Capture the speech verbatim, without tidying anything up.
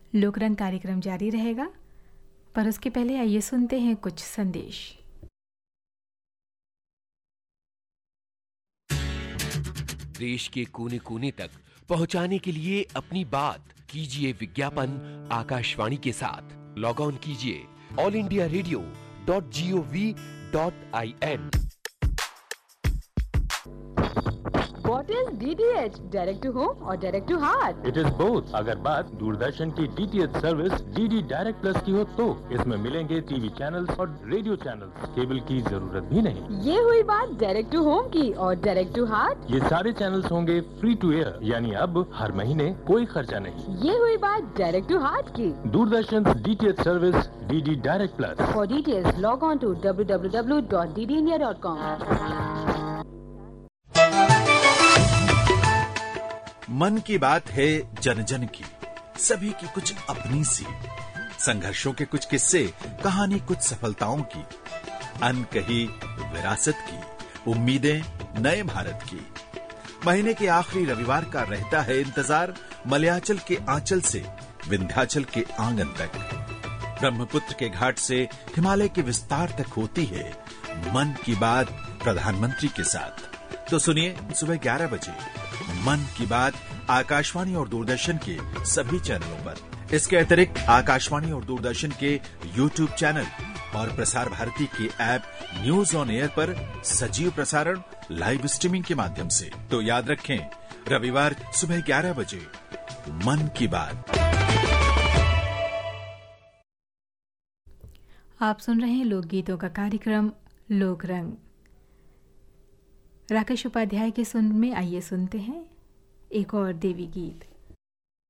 लोकरंग कार्यक्रम जारी रहेगा, पर उसके पहले आइए सुनते हैं कुछ संदेश। देश के कोने कोने तक पहुंचाने के लिए अपनी बात कीजिए विज्ञापन आकाशवाणी के साथ। लॉग ऑन कीजिए all India radio dot G O V dot I N. What is D T H? Direct to home or direct to heart? It is both. अगर बात दूरदर्शन की D T H service D D Direct Plus की हो तो इसमें मिलेंगे TV channels और radio channels. Cable की जरूरत भी नहीं। ये हुई बात डायरेक्ट टू होम की, और डायरेक्ट टू हार्ट ये सारे चैनल्स होंगे फ्री टू एयर, यानी अब हर महीने कोई खर्चा नहीं। ये हुई बात डायरेक्ट टू हार्ट की। Doordarshan D T H service D D Direct Plus। For details log on to w w w dot d d india dot com। मन की बात है जन जन की, सभी की कुछ अपनी सी, संघर्षों के कुछ किस्से, कहानी कुछ सफलताओं की, अनकही विरासत की, उम्मीदें नए भारत की। महीने के आखिरी रविवार का रहता है इंतजार मलयाचल के आंचल से विंध्याचल के आंगन तक, ब्रह्मपुत्र के घाट से हिमालय के विस्तार तक होती है मन की बात प्रधानमंत्री के साथ। तो सुनिए सुबह ग्यारह बजे मन की बात आकाशवाणी और दूरदर्शन के सभी चैनलों पर। इसके अतिरिक्त आकाशवाणी और दूरदर्शन के यूट्यूब चैनल और प्रसार भारती के ऐप न्यूज ऑन एयर पर सजीव प्रसारण लाइव स्ट्रीमिंग के माध्यम से। तो याद रखें, रविवार सुबह ग्यारह बजे मन की बात। आप सुन रहे हैं लोकगीतों का कार्यक्रम लोकरंग। राकेश उपाध्याय के सुन में आइए सुनते हैं एक और देवी गीत।